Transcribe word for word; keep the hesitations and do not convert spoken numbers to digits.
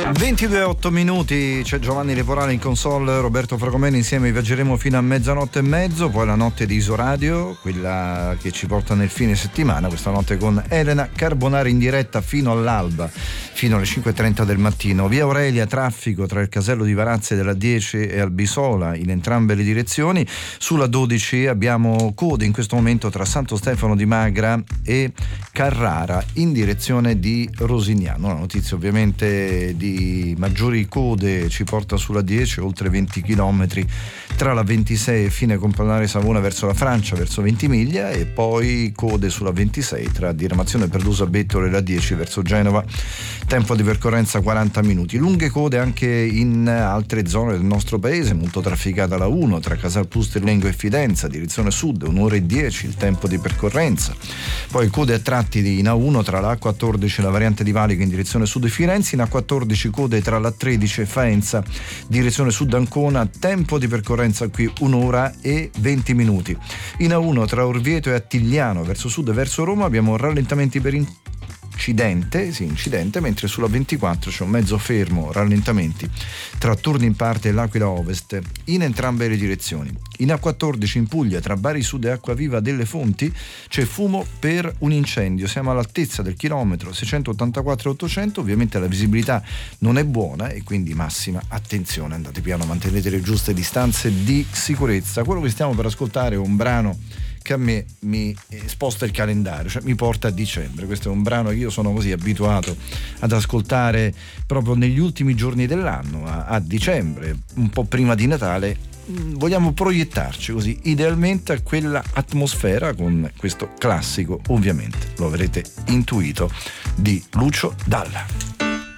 ventidue e otto minuti, c'è Giovanni Leporale in console, Roberto Fragomeni, insieme viaggeremo fino a mezzanotte e mezzo, poi la notte di Isoradio, quella che ci porta nel fine settimana, questa notte con Elena Carbonari in diretta fino all'alba, fino alle cinque e trenta del mattino. Via Aurelia, traffico tra il casello di Varazze della dieci e Albisola in entrambe le direzioni. Sulla dodici abbiamo code in questo momento tra Santo Stefano di Magra e Carrara in direzione di Rosignano. La notizia ovviamente di maggiori code ci porta sulla dieci, oltre venti chilometri tra la ventisei e fine Compolare Savona verso la Francia, verso Ventimiglia, e poi code sulla ventisei tra diramazione Perdusa Bettola e la dieci verso Genova, tempo di percorrenza quaranta minuti. Lunghe code anche in altre zone del nostro paese, molto trafficata la uno tra Casal Pusterlengo e Fidenza, direzione sud, un'ora e dieci il tempo di percorrenza. Poi code a tratti in A uno tra la A quattordici e la variante di Valico in direzione sud e Firenze, in A quattordici code tra la tredici e Faenza, direzione sud Ancona, tempo di percorrenza qui un'ora e venti minuti. In A uno tra Orvieto e Attigliano verso sud e verso Roma abbiamo rallentamenti per incidente, sì, incidente, mentre sulla ventiquattro c'è un mezzo fermo, rallentamenti tra Turni in Parte e l'Aquila Ovest in entrambe le direzioni. In A quattordici in Puglia tra Bari Sud e Acquaviva delle Fonti c'è fumo per un incendio, siamo all'altezza del chilometro seicentottantaquattro ottocento, ovviamente la visibilità non è buona e quindi massima attenzione, andate piano, mantenete le giuste distanze di sicurezza. Quello che stiamo per ascoltare è un brano che a me mi sposta il calendario, cioè mi porta a dicembre. Questo è un brano che io sono così abituato ad ascoltare proprio negli ultimi giorni dell'anno, a, a dicembre, un po' prima di Natale. Vogliamo proiettarci così idealmente a quella atmosfera con questo classico, ovviamente lo avrete intuito, di Lucio Dalla.